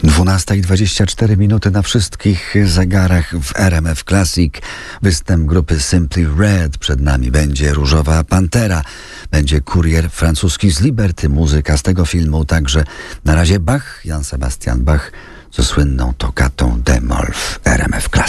12:24 na wszystkich zegarach w RMF Classic. Występ grupy Simply Red. Przed nami będzie Różowa Pantera. Będzie Kurier francuski z Liberty. Muzyka z tego filmu. Także na razie Bach, Jan Sebastian Bach ze słynną toccatą d-moll w RMF Classic.